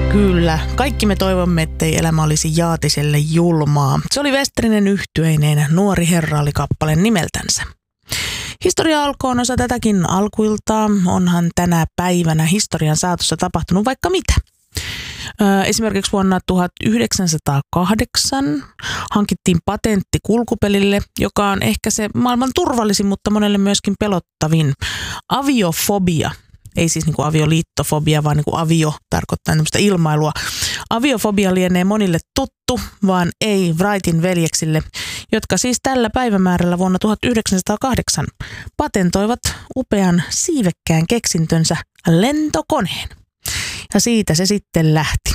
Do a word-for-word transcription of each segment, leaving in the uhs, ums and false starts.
Kyllä, kaikki me toivomme, ettei elämä olisi Jaatiselle julmaa. Se oli Westerinen yhtyeineen Nuori herra oli kappale nimeltänsä. Historia alkoon osa tätäkin alkuiltaa. Onhan tänä päivänä historian saatossa tapahtunut vaikka mitä. Esimerkiksi vuonna tuhatyhdeksänsataakahdeksan hankittiin patentti kulkupelille, joka on ehkä se maailman turvallisin, mutta monelle myöskin pelottavin. Aviofobia. Ei siis niin kuin avioliittofobia, vaan niin kuin avio tarkoittaa tämmöistä ilmailua. Aviofobia lienee monille tuttu, vaan ei Wrightin veljeksille, jotka siis tällä päivämäärällä vuonna tuhatyhdeksänsataakahdeksan patentoivat upean siivekkään keksintönsä lentokoneen. Ja siitä se sitten lähti.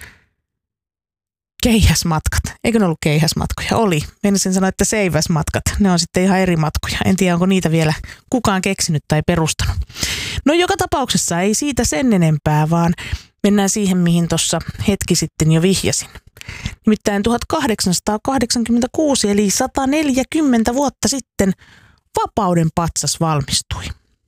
Keihäsmatkat. Eikö ne ollut keihäsmatkoja? Oli. Meinasin sanoa, että seiväsmatkat. Ne on sitten ihan eri matkoja. En tiedä, onko niitä vielä kukaan keksinyt tai perustanut. No joka tapauksessa ei siitä sen enempää, vaan mennään siihen, mihin tuossa hetki sitten jo vihjasin. Nimittäin tuhatkahdeksansataakahdeksankymmentäkuusi eli sata neljäkymmentä vuotta sitten Vapauden patsas valmistui.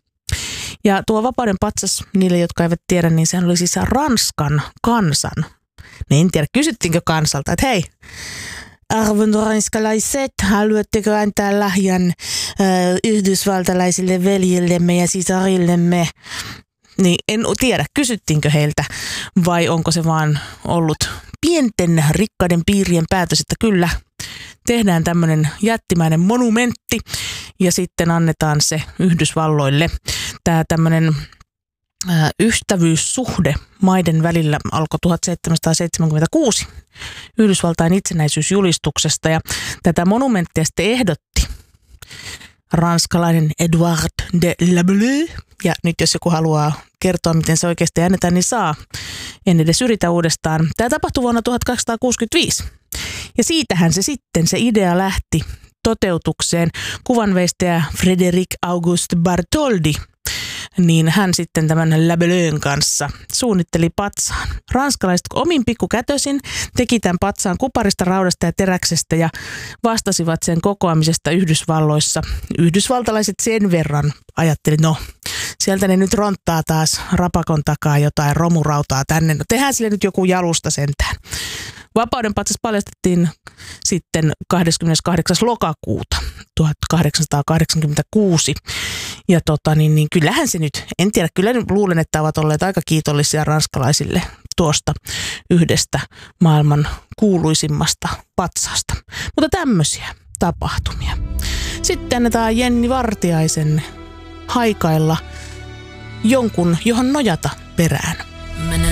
Ja tuo Vapauden patsas, niille jotka eivät tiedä, niin sehän oli siis Ranskan kansan. Ne en tiedä, kysyttiinkö kansalta, että hei, arvon ranskalaiset, haluatteko antaa lahjan äh, yhdysvaltalaisille veljillemme ja sisarillemme? Niin en tiedä, kysyttiinkö heiltä vai onko se vaan ollut pienten rikkaiden piirien päätös, että kyllä tehdään tämmöinen jättimäinen monumentti ja sitten annetaan se Yhdysvalloille. Tämä tämmöinen äh, ystävyyssuhde maiden välillä alkoi tuhatseitsemänsataaseitsemänkymmentäkuusi Yhdysvaltain itsenäisyysjulistuksesta ja tätä monumenttia sitten ehdotti ranskalainen Edouard de Lableu. Ja nyt jos joku haluaa kertoa, miten se oikeasti äänetään, niin saa. En edes yritä uudestaan. Tämä tapahtui vuonna tuhatkaksisataakuusikymmentäviisi. Ja siitähän se sitten, se idea lähti toteutukseen. Kuvanveistäjä Frédéric Auguste Bartholdi, niin hän sitten tämän Labeleun kanssa suunnitteli patsaan. Ranskalaiset omin pikkukätösin teki tämän patsaan kuparista, raudasta ja teräksestä ja vastasivat sen kokoamisesta Yhdysvalloissa. Yhdysvaltalaiset sen verran ajattelivat, no sieltä ne nyt ronttaa taas rapakon takaa jotain romurautaa tänne. No tehdään sille nyt joku jalusta sentään. Vapauden patsas paljastettiin sitten kahdeskymmeneskahdeksas lokakuuta tuhatkahdeksansataakahdeksankymmentäkuusi. Ja tota, niin, niin kyllähän se nyt, en tiedä, kyllä luulen, että ovat olleet aika kiitollisia ranskalaisille tuosta yhdestä maailman kuuluisimmasta patsaasta. Mutta tämmöisiä tapahtumia. Sitten annetaan Jenni Vartiaisen haikailla jonkun, johon nojata perään. Mene